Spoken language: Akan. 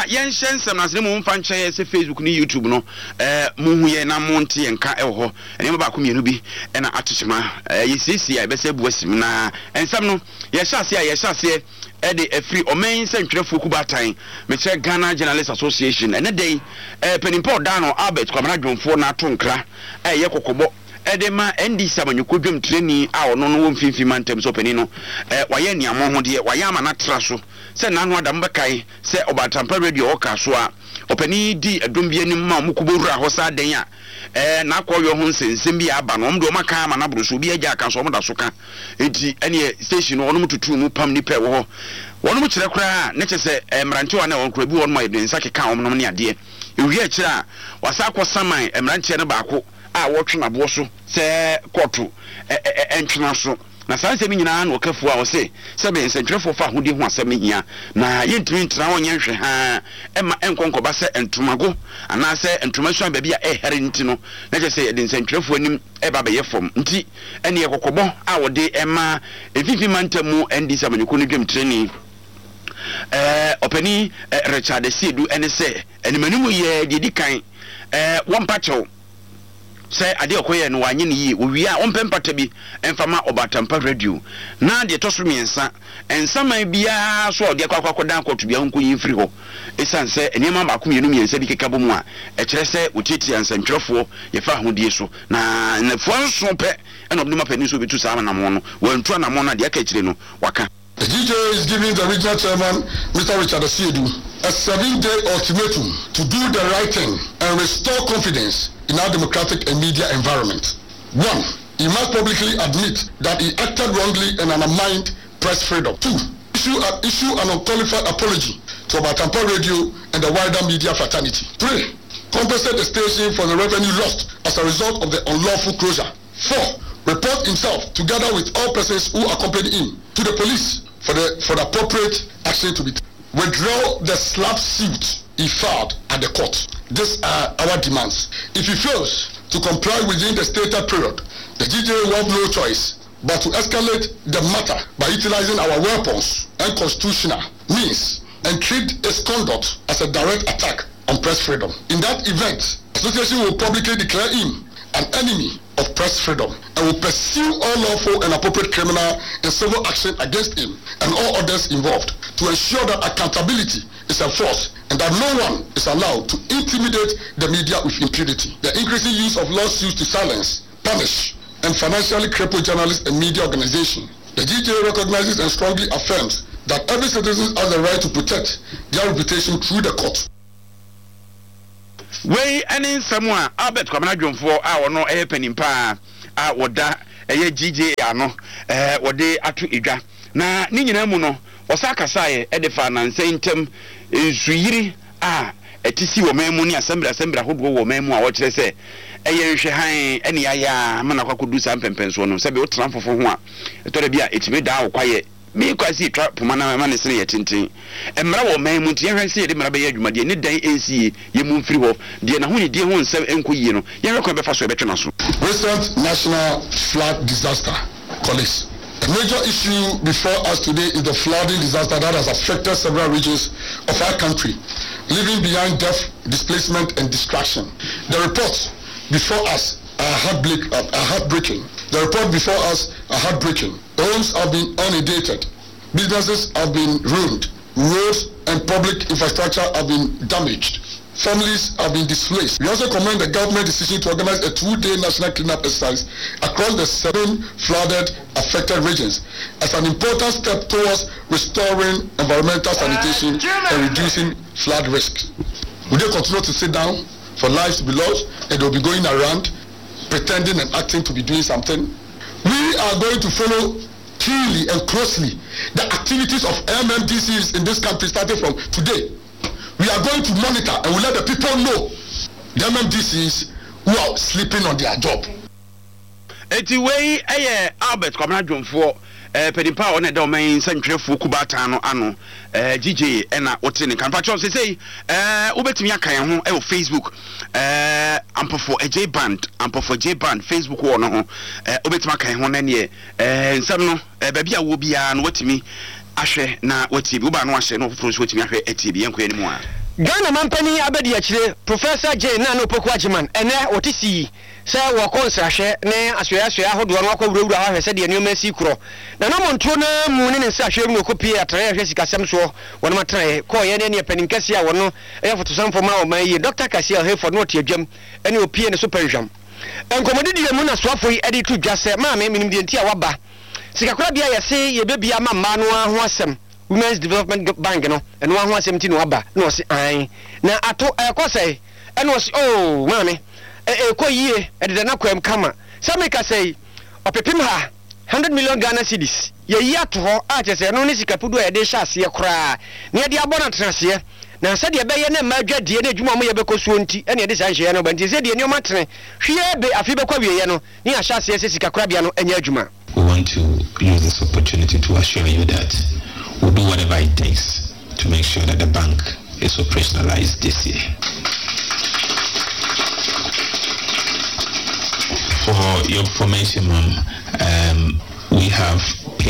yen shensem na se mo mfa nche se Facebook ni YouTube no mo hu ye na mo nte enka ho ene ba ko mienu bi na atechima yesisi a be se buasim na ensam no ye hyase de free omen sentwerefo kubatan me che Ghana Journalists Association ene dey penimpo dano Albert Kwamana Dwonfo na tonkra ye kokobo edema ND Samanyuko dwom training a ono no mfimfi mantem so pani no waye niamo ho de waye ama na tra so se nanu adam bekai se Obatampa radio oka so a opani di adom bi anim ma mukubowura ho sa den a na akoyo ho nsensem bi aba no mdo maka ama na bruso bi agya aka so mo da so ka enti ene station ono mututu mu pam ni pe wo ho wono mu kire kura ne chese mranche wa na won kura bi wono ma edensa keka omno ne ade ewi a kire a wasa akosaman mranche ne baako a wotwe na bo so se kotu entwena so na sanse mi nyina na okafu a wo se be nsentwefo fa hodi ho asem hia na yentimi ntra wonye hwe ha ema enkonkoba se entomago ana se entomaso ba bia ehere nti no na je se de nsentwefo anim eba be yefom nti ene yekokobo a wode ema efifi mantamu ND Samanyuko ne dwem training opani Richard Siedu ene se enimanimu ye didikan wompacho say ade okoye no wanye ne yi owi a ompempata bi emfama Obatampa radio na de to so miensa ensaman bia so ode akwakodan kotu bia nko yin firi ho esanse enema ba ko mienu miensa bi keka bomu a kire se otiti ansantwerefo ye fa hodie so na nafo nso pe ena obnuma pani so betu sa na mo no wantu na mo na de aka kire no waka. The DJ is giving the regional chairman, Mr. Richard Siedu, a 7-day ultimatum to do the right thing and restore confidence in our democratic and media environment. 1. He must publicly admit that he acted wrongly and undermined press freedom. 2. Issue an unqualified apology to Obatampa Radio and the wider media fraternity. 3. Compensate the station for the revenue lost as a result of the unlawful closure. 4. Report himself together with all persons who accompanied him to the police for the appropriate action to be taken. Withdraw the slap suit he filed at the court. These are our demands. If he fails to comply within the stated period, the DJ will have no choice but to escalate the matter by utilizing our weapons and constitutional means and treat his conduct as a direct attack on press freedom. In that event, the association will publicly declare him an enemy of press freedom and will pursue all lawful and appropriate criminal and civil action against him and all others involved to ensure that accountability is enforced and that no one is allowed to intimidate the media with impunity. The increasing use of lawsuits to silence, punish, and financially cripple journalists and media organizations. The DJ recognizes and strongly affirms that every citizen has the right to protect their reputation through the court. We any someone Albert Kwamana Dwonfo a wono penimpa a woda GJ ano wode atu edwa na ni nyina mu no osaka saye edefa na nsentem nsuyiri a etisi wo memu ni assembly hodo wo memu a wo kire se nhwe han ene ya mana kwakodu sa mpempenso no se be otran fofo ho a etore bia etime da wo kwaye me kwasi twa pomana ma ne sene ye tintin emra wo man mu tie hwan se ye de mra be ye adwuma de ne dan ensi ye mu mfiri ho de na ho ne de ho nsem enko yie no ye rekon be fa so be twena so. Recent national flood disaster, colleagues. The major issue before us today is the flooding disaster that has affected several regions of our country, leaving behind death, displacement, and destruction. The reports before us are heartbreaking. The report before us are heartbreaking. Homes have been inundated. Businesses have been ruined. Roads and public infrastructure have been damaged. Families have been displaced. We also commend the government decision to organize a 2-day national cleanup exercise across the 7 flooded affected regions as an important step towards restoring environmental sanitation and reducing flood risk. Will they continue to sit down for lives to be lost and they'll be going around pretending and acting to be doing something? We are going to follow keenly and closely the activities of MMDCs in this country starting from today. We are going to monitor and we'll let the people know the MMDCs who are sleeping on their job. Eti wey Albert Kwamana Dwonfo pedimpa one da o man santwerefo kubata no ano GJ ena wote ne kanfa chon say ubetimi akan ho e Facebook ampofo J band Facebook wo no ho ubetimi akan ho na ne nsam no ba bia wo bia no watimi ahwe na wati bi uba no ahwe no foforo so watimi ahwe ati bi enko ani mu a Ghana Mampani Abedi Achille, Professor J. Nano Pokwajiman, and there what is he? Sir, walk on Sasha, ne, as we ask you, I would walk over the house, said the new Messi Cro. Now, no one tuna mooning and Sasha no copy at Jessica Samso, one more time, call any penny Cassia, one no, effort to some for my Dr. Cassia here for not your gem, and you'll pay in the super jam. And commodity Muna Swafui edit to just say, Mammy, meaning the Tia Waba. Sikakrabia, say, ye baby, a manua who was some. Women's Development Bank, no, and 117 waba, no, I. Now, I told a say, and was, oh, mammy, a ye, and then I come. Some make us say, or Pepimha, 100 million Ghana cedis. Ye yet to her artists, and only Sikapudu, a dish, see a cry. Near the abundance here. Now, said your bayon and major, dear Jumma Beko Swunti, and your design, but he said, your matron, she had a Fibaquiano, near Shassi, Sikakrabiano, and Yajuma. We want to use this opportunity to assure you that we'll do whatever it takes to make sure that the bank is operationalized this year. For your information, Mom, we have